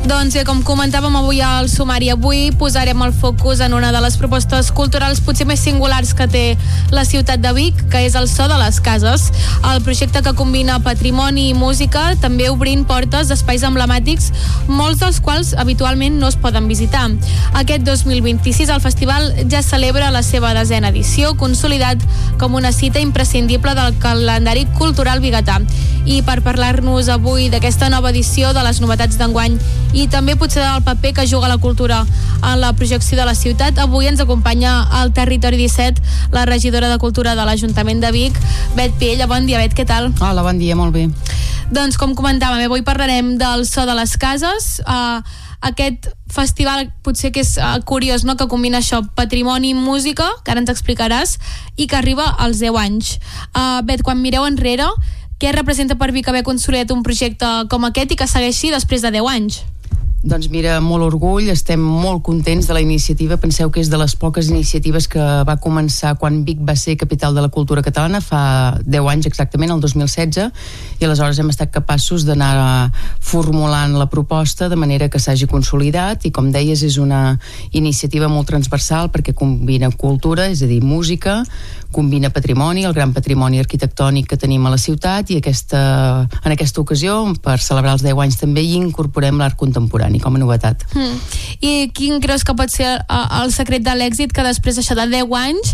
Doncs bé, com comentàvem avui al sumari, avui posarem el focus en una de les propostes culturals potser més singulars que té la ciutat de Vic, que és el So de les Cases. El projecte que combina patrimoni i música, també obrint portes d'espais emblemàtics, molts dels quals habitualment no es poden visitar. Aquest 2026 el festival ja celebra la seva 10ª edició, consolidat com una cita imprescindible del calendari cultural biguetà. I per parlar-nos avui d'aquesta nova edició, de les novetats d'enguany i també potser del paper que juga la cultura en la projecció de la ciutat, avui ens acompanya al Territori 17 la regidora de Cultura de l'Ajuntament de Vic, Bet Piella. Bon dia, Bet, què tal? Hola, bon dia, molt bé. Doncs com comentàvem, avui parlarem del So de les Cases, aquest festival potser que és curiós, no?, que combina això, patrimoni i música, que ara ens explicaràs, i que arriba als 10 anys. Bet, quan mireu enrere, què representa per Vic haver consolidat un projecte com aquest i que segueixi després de 10 anys? Doncs mira, molt orgull, estem molt contents de la iniciativa. Penseu que és de les poques iniciatives que va començar quan Vic va ser capital de la cultura catalana, fa 10 anys exactament, el 2016, i aleshores hem estat capaços d'anar formulant la proposta de manera que s'hagi consolidat, i com deies és una iniciativa molt transversal perquè combina cultura, és a dir, música, combina patrimoni, el gran patrimoni arquitectònic que tenim a la ciutat, i en aquesta ocasió, per celebrar els 10 anys també, hi incorporem l'art contemporani com a novetat. I quin creus que pot ser el secret de l'èxit que després d'això de 10 anys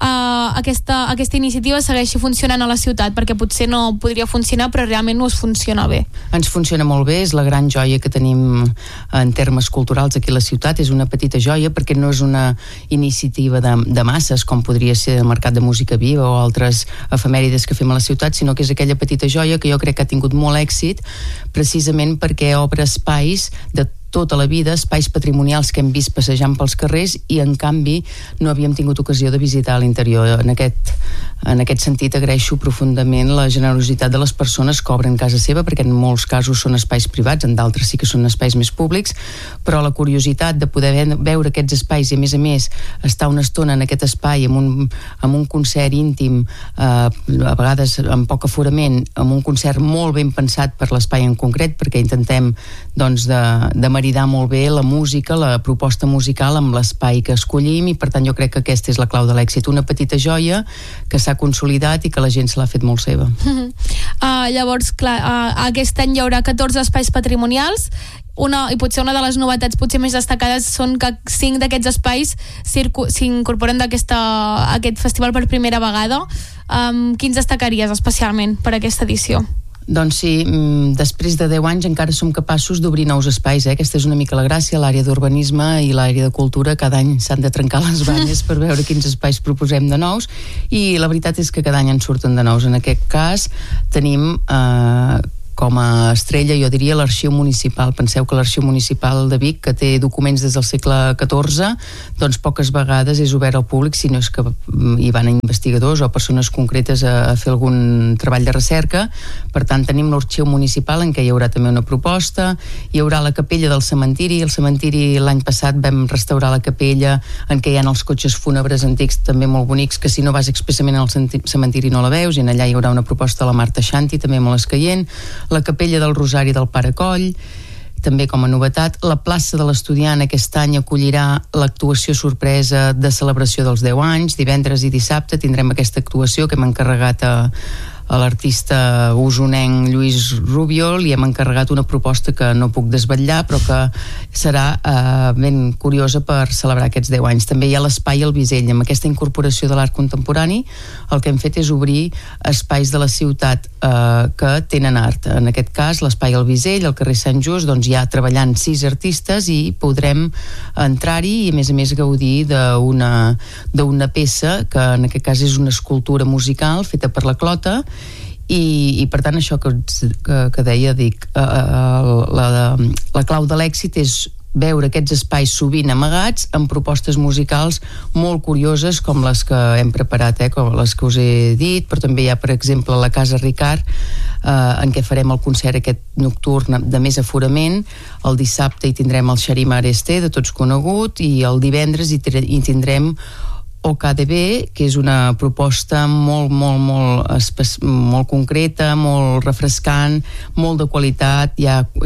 aquesta iniciativa segueixi funcionant a la ciutat? Perquè potser no podria funcionar, però realment no us funciona bé. Ens funciona molt bé, és la gran joia que tenim en termes culturals aquí a la ciutat. És una petita joia perquè no és una iniciativa de masses com podria ser el Mercat de Música Viva o altres efemèrides que fem a la ciutat, sinó que és aquella petita joia que jo crec que ha tingut molt èxit precisament perquè obre espais de tota la vida, espais patrimonials que hem vist passejant pels carrers i en canvi no havíem tingut ocasió de visitar a l'interior. En aquest sentit agraeixo profundament la generositat de les persones que obren casa seva, perquè en molts casos són espais privats, en d'altres sí que són espais més públics, però la curiositat de poder veure aquests espais i a més estar una estona en aquest espai amb un concert íntim, a vegades amb poc aforament, amb un concert molt ben pensat per l'espai en concret, perquè intentem doncs de maridar molt bé la música, la proposta musical amb l'espai que escollim, i per tant jo crec que aquesta és la clau de l'èxit, una petita joia que s'ha consolidat i que la gent se l'ha fet molt seva. Llavors, clar, aquest any hi haurà 14 espais patrimonials, i potser una de les novetats potser més destacades són que 5 d'aquests espais s'incorporen a aquest festival per primera vegada. Quins destacaries especialment per aquesta edició? Doncs sí, després de 10 anys encara som capaços d'obrir nous espais, Aquesta és una mica la gràcia. L'àrea d'urbanisme i l'àrea de cultura cada any s'han de trencar les banyes per veure quins espais proposem de nous, i la veritat és que cada any en surten de nous. En aquest cas tenim com a estrella, jo diria, l'Arxiu Municipal. Penseu que l'Arxiu Municipal de Vic, que té documents des del segle XIV, doncs poques vegades és obert al públic, si no és que hi van investigadors o persones concretes a fer algun treball de recerca. Per tant, tenim l'Arxiu Municipal, en què hi haurà també una proposta. Hi haurà la capella del cementiri. El cementiri, l'any passat vam restaurar la capella en què hi ha els cotxes fúnebres antics també molt bonics, que si no vas expressament al cementiri no la veus, i en allà hi haurà una proposta de la Marta Xanti, també molt escaient. La capella del Rosari del Pare Coll, també com a novetat. La plaça de l'Estudiant aquest any acollirà l'actuació sorpresa de celebració dels 10 anys. Divendres i dissabte tindrem aquesta actuació que hem encarregat a l'artista usonenc Lluís Rubio. Li hem encarregat una proposta que no puc desvetllar, però que serà ben curiosa per celebrar aquests 10 anys. També hi ha l'Espai El Bisell. Amb aquesta incorporació de l'art contemporani, el que hem fet és obrir espais de la ciutat que tenen art. En aquest cas, l'Espai El Bisell, al carrer Sant Just, doncs hi ha treballant 6 artistes i podrem entrar-hi i a més gaudir d'una peça que en aquest cas és una escultura musical feta per la Clota, i per tant això que deia, dic, la clau de l'èxit és veure aquests espais sovint amagats amb propostes musicals molt curioses com les que hem preparat, com les que us he dit, però també hi ha, per exemple, la Casa Ricard, en què farem el concert aquest nocturn de més aforament. El dissabte hi tindrem el Xarim Areste, de tots conegut, i el divendres hi tindrem OKDB, que és una proposta molt concreta, molt refrescant, molt de qualitat.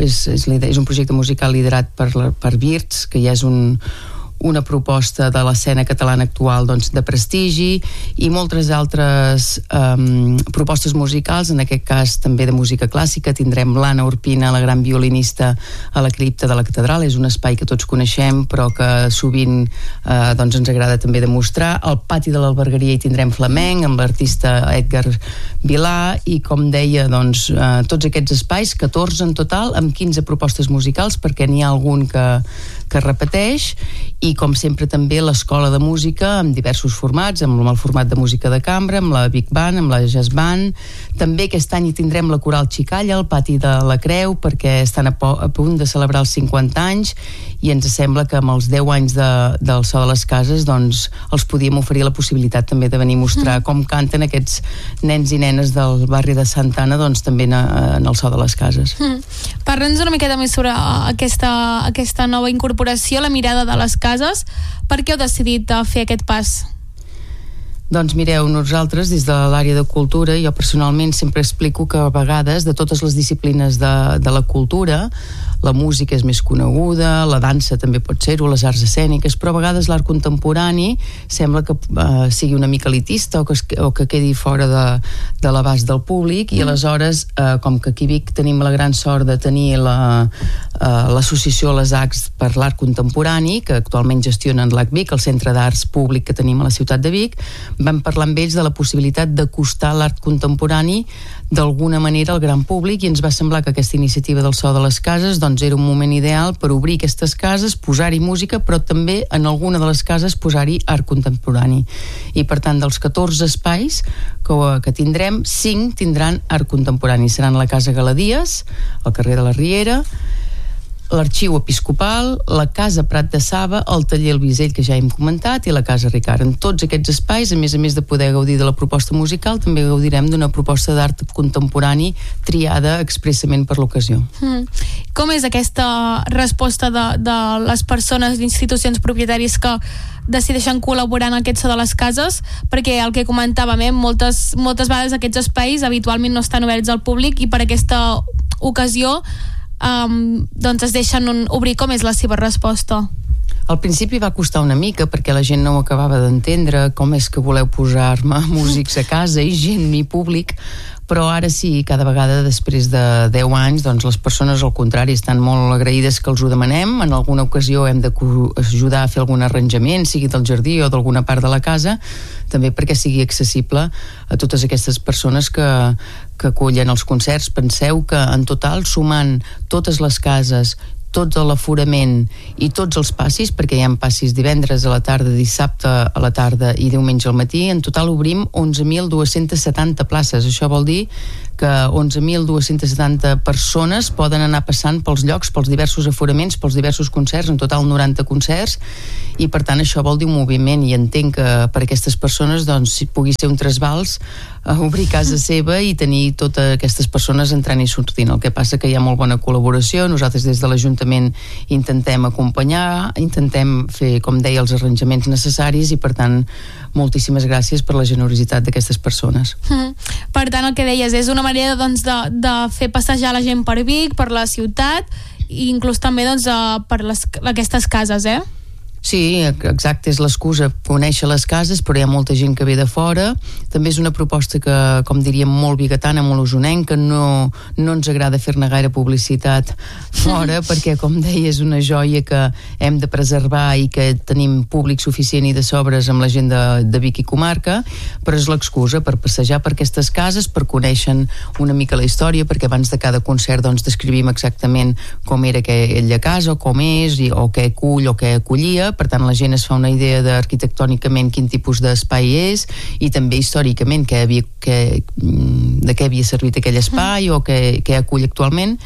És un projecte musical liderat per Birds, que ja és una proposta de l'escena catalana actual, doncs, de prestigi, i moltes altres propostes musicals, en aquest cas també de música clàssica. Tindrem l'Anna Urpina, la gran violinista, a la cripta de la catedral. És un espai que tots coneixem però que sovint doncs ens agrada també demostrar. Al pati de l'Albergaria hi tindrem flamenc amb l'artista Edgar Vilà, i com deia, doncs, tots aquests espais, 14 en total, amb 15 propostes musicals, perquè n'hi ha algun que repeteix, i com sempre també l'escola de música amb diversos formats, amb el format de música de cambra, amb la Big Band, amb la Jazz Band. També aquest any hi tindrem la Coral Xicalla al pati de la Creu, perquè estan a punt de celebrar els 50 anys, i ens sembla que amb els 10 anys del So de les Cases, doncs els podíem oferir la possibilitat també de venir a mostrar com canten aquests nens i nenes del barri de Santa Anna, doncs també en el So de les Cases. Parla'ns una miqueta més sobre aquesta nova incorporació, la mirada de les cases. Per què heu decidit fer aquest pas? Doncs mireu, nosaltres des de l'àrea de cultura, jo personalment sempre explico que a vegades de totes les disciplines de la cultura, la música és més coneguda, la dansa també pot ser-ho, les arts escèniques, però a vegades l'art contemporani sembla que sigui una mica elitista o que quedi fora de l'abast del públic, i aleshores, com que aquí a Vic tenim la gran sort de tenir l'associació Les Arts per l'Art Contemporani, que actualment gestionen l'AC Vic, el centre d'arts públic que tenim a la ciutat de Vic, vam parlar amb ells de la possibilitat d'acostar l'art contemporani d'alguna manera al gran públic, i ens va semblar que aquesta iniciativa del So de les Cases doncs era un moment ideal per obrir aquestes cases, posar-hi música, però també en alguna de les cases posar-hi art contemporani. I per tant, dels 14 espais que tindrem, 5 tindran art contemporani. Seran la Casa Galadies, al carrer de la Riera, l'Arxiu Episcopal, la Casa Prat de Saba, el Taller El Bisell, que ja hem comentat, i la Casa Ricard. En tots aquests espais, a més de poder gaudir de la proposta musical, també gaudirem d'una proposta d'art contemporani triada expressament per l'ocasió. Com és aquesta resposta de les persones, d'institucions propietaris que decideixen col·laborar en aquest So de les Cases? Perquè el que comentàvem, moltes vegades aquests espais habitualment no estan oberts al públic, i per aquesta ocasió doncs es deixen obrir. Com és la seva resposta? Al principi va costar una mica perquè la gent no ho acabava d'entendre, com és que voleu posar-me músics a casa i gent ni públic, però ara sí, cada vegada després de 10 anys, doncs les persones al contrari estan molt agraïdes que els ho demanem. En alguna ocasió hem d'ajudar a fer algun arranjament, sigui del jardí o d'alguna part de la casa, també perquè sigui accessible a totes aquestes persones que acullen els concerts. Penseu que en total, sumant totes les cases, tot l'aforament i tots els passis, perquè hi ha passis divendres a la tarda, dissabte a la tarda i diumenge al matí, en total obrim 11.270 places. Això vol dir que 11.270 persones poden anar passant pels llocs, pels diversos aforaments, pels diversos concerts, en total 90 concerts, i per tant això vol dir un moviment, i entenc que per aquestes persones doncs pugui ser un trasbals obrir casa seva i tenir totes aquestes persones entrant i sortint. El que passa que hi ha molt bona col·laboració. Nosaltres des de l'Ajuntament intentem acompanyar, intentem fer, com deia, els arranjaments necessaris, i per tant moltíssimes gràcies per la generositat d'aquestes persones. Per tant, el que deies és una manera doncs, de fer passejar la gent per Vic, per la ciutat, i inclús també doncs, per aquestes cases, Sí, exacte, és l'excusa, conèixer les cases, però hi ha molta gent que ve de fora. També és una proposta que, com diríem, molt bigatana, molt usonenca, no ens agrada fer-ne gaire publicitat fora, perquè, com deia, és una joia que hem de preservar i que tenim públic suficient i de sobres amb la gent de Vic i comarca, però és l'excusa per passejar per aquestes cases, per conèixer una mica la història, perquè abans de cada concert doncs descrivim exactament com era aquella casa, o com és, o què acull o què acollia. Per tant, la gent es fa una idea d'arquitectònicament quin tipus d'espai és, i també històricament de què havia servit aquell espai o què acull actualment.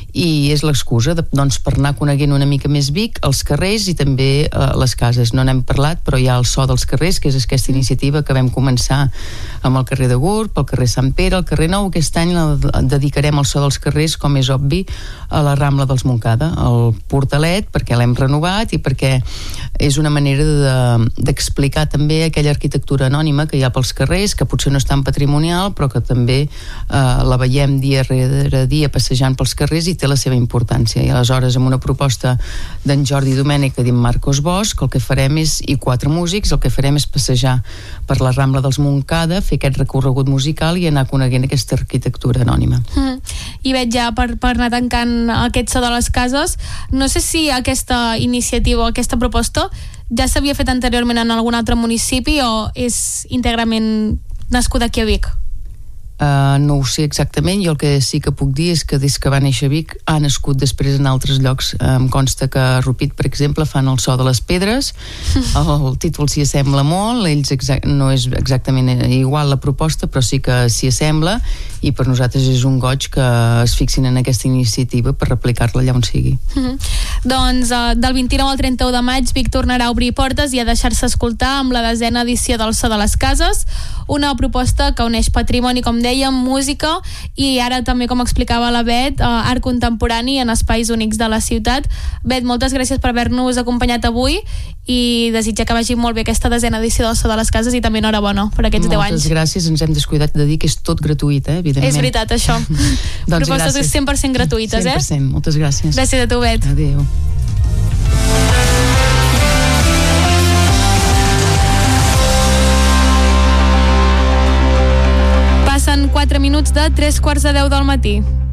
i és l'excusa doncs, per anar coneguent una mica més Vic, els carrers i també les cases. No n'hem parlat, però hi ha el So dels Carrers, que és aquesta iniciativa que vam començar amb el carrer de Gurb, el carrer Sant Pere, el carrer Nou. Aquest any dedicarem el So dels Carrers, com és obvi, a la Rambla dels Montcada, al Portalet, perquè l'hem renovat i perquè és una manera d'explicar també aquella arquitectura anònima que hi ha pels carrers, que potser no és tan patrimonial, però que també la veiem dia rere dia passejant pels carrers i té la seva importància. I aleshores, amb una proposta d'en Jordi Domènech i d'en Marcos Bosch, el que farem és, i 4 músics, el que farem és passejar per la Rambla dels Montcada, fer aquest recorregut musical i anar coneguent aquesta arquitectura anònima. I veig ja, per anar tancant aquest So de les Cases, no sé si aquesta iniciativa o aquesta proposta ja s'havia fet anteriorment en algun altre municipi o és íntegrament nascuda aquí a Vic? No ho sé exactament. Jo el que sí que puc dir és que des que va néixer Vic ha nascut després en altres llocs. Em consta que a Rupit, per exemple, fan el So de les Pedres. El títol s'hi assembla molt. Ells no és exactament igual la proposta, però sí que s'hi assembla, i per nosaltres és un goig que es fixin en aquesta iniciativa per replicar-la allà on sigui. Doncs del 29 al 31 de maig Vic tornarà a obrir portes i a deixar-se escoltar amb la 10ª edició del So de les Cases, una proposta que uneix patrimoni, com dèiem, música i ara també, com explicava la Bet, art contemporani en espais únics de la ciutat. Bet, moltes gràcies per haver-nos acompanyat avui i desitjar que vagi molt bé aquesta 10ª edició del So de les Cases i també enhorabona per aquests 10 anys. Moltes gràcies, ens hem descuidat de dir que és tot gratuït, evidentment. És veritat, això. Doncs propostes gràcies. 100% gratuïtes, 100%, moltes gràcies. Gràcies a tu, Bet. Adéu. Passen 4 minuts de 3:45 del matí.